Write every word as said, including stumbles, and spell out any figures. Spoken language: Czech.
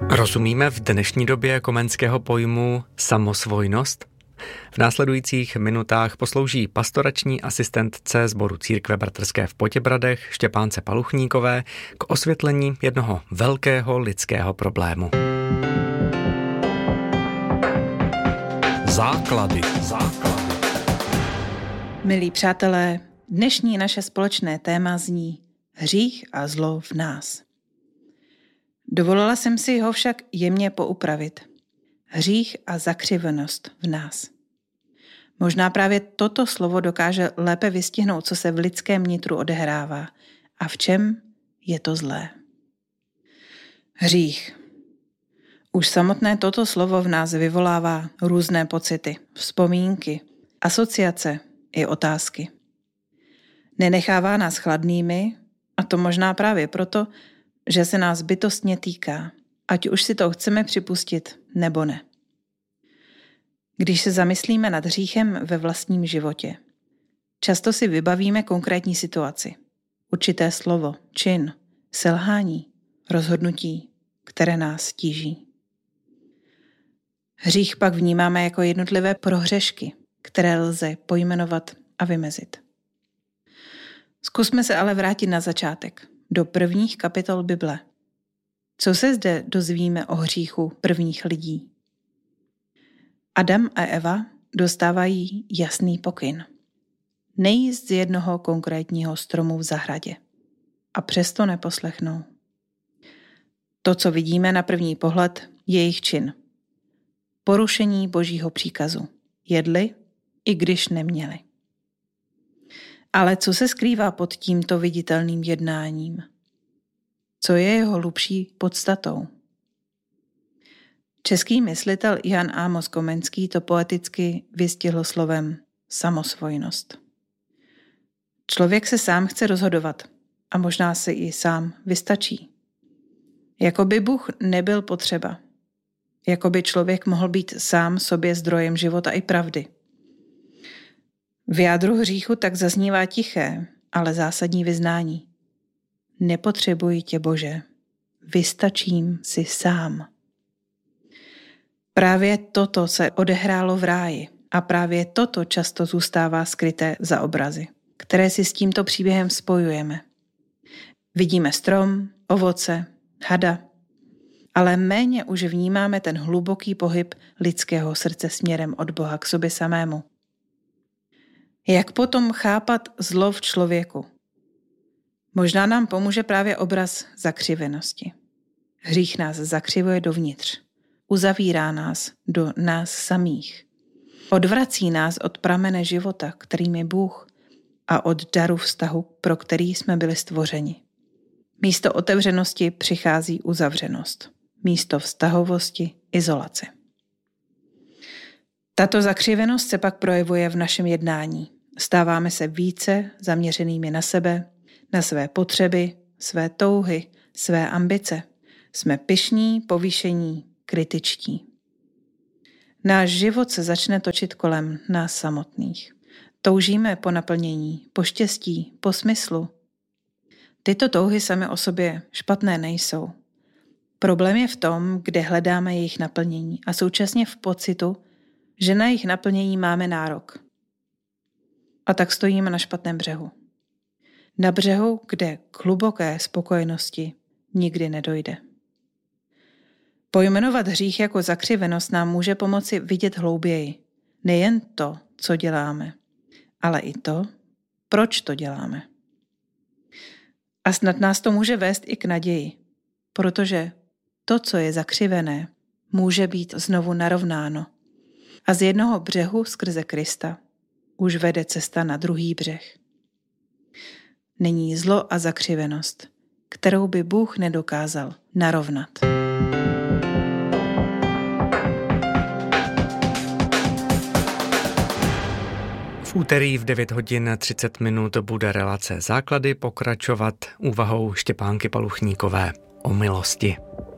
Rozumíme v dnešní době komenského pojmu samosvojnost? V následujících minutách poslouží pastorační asistentce sboru Církve bratrské v Potěbradech Štěpánce Paluchníkové k osvětlení jednoho velkého lidského problému. Základy. Základy. Milí přátelé, dnešní naše společné téma zní hřích a zlo v nás. Dovolila jsem si ho však jemně poupravit. Hřích a zakřivenost v nás. Možná právě toto slovo dokáže lépe vystihnout, co se v lidském nitru odehrává a v čem je to zlé. Hřích. Už samotné toto slovo v nás vyvolává různé pocity, vzpomínky, asociace i otázky. Nenechává nás chladnými, a to možná právě proto, že se nás bytostně týká, ať už si to chceme připustit nebo ne. Když se zamyslíme nad hříchem ve vlastním životě, často si vybavíme konkrétní situaci, určité slovo, čin, selhání, rozhodnutí, které nás tíží. Hřích pak vnímáme jako jednotlivé prohřešky, které lze pojmenovat a vymezit. Zkusme se ale vrátit na začátek, do prvních kapitol Bible. Co se zde dozvíme o hříchu prvních lidí? Adam a Eva dostávají jasný pokyn. Nejíst z jednoho konkrétního stromu v zahradě. A přesto neposlechnou. To, co vidíme na první pohled, je jejich čin. Porušení Božího příkazu. Jedli, i když neměli. Ale co se skrývá pod tímto viditelným jednáním? Co je jeho hlubší podstatou? Český myslitel Jan Amos Komenský to poeticky vystihl slovem samosvojnost. Člověk se sám chce rozhodovat a možná se i sám vystačí. Jakoby Bůh nebyl potřeba. Jakoby člověk mohl být sám sobě zdrojem života i pravdy. V jádru hříchu tak zaznívá tiché, ale zásadní vyznání. Nepotřebuji tě, Bože, vystačím si sám. Právě toto se odehrálo v ráji a právě toto často zůstává skryté za obrazy, které si s tímto příběhem spojujeme. Vidíme strom, ovoce, hada, ale méně už vnímáme ten hluboký pohyb lidského srdce směrem od Boha k sobě samému. Jak potom chápat zlo v člověku? Možná nám pomůže právě obraz zakřivenosti. Hřích nás zakřivuje dovnitř, uzavírá nás do nás samých. Odvrací nás od pramene života, kterým je Bůh, a od daru vztahu, pro který jsme byli stvořeni. Místo otevřenosti přichází uzavřenost. Místo vztahovosti izolace. Tato zakřivenost se pak projevuje v našem jednání. Stáváme se více zaměřenými na sebe, na své potřeby, své touhy, své ambice. Jsme pyšní, povýšení, kritičtí. Náš život se začne točit kolem nás samotných. Toužíme po naplnění, po štěstí, po smyslu. Tyto touhy samy o sobě špatné nejsou. Problém je v tom, kde hledáme jejich naplnění a současně v pocitu, že na jejich naplnění máme nárok. A tak stojíme na špatném břehu. Na břehu, kde k hluboké spokojenosti nikdy nedojde. Pojmenovat hřích jako zakřivenost nám může pomoci vidět hlouběji. Nejen to, co děláme, ale i to, proč to děláme. A snad nás to může vést i k naději, protože to, co je zakřivené, může být znovu narovnáno. A z jednoho břehu skrze Krista už vede cesta na druhý břeh. Není zlo a zakřivenost, kterou by Bůh nedokázal narovnat. V úterý v devět hodin třicet minut bude relace Základy pokračovat úvahou Štěpánky Paluchníkové o milosti.